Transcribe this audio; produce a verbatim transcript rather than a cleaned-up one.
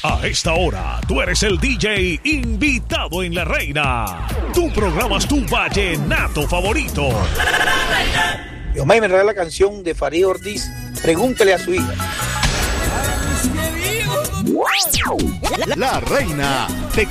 A esta hora, tú eres el D J invitado en La Reina. Tú programas tu vallenato favorito. Diomay me regala la canción de Farid Ortiz, Pregúntele a su hija. La Reina te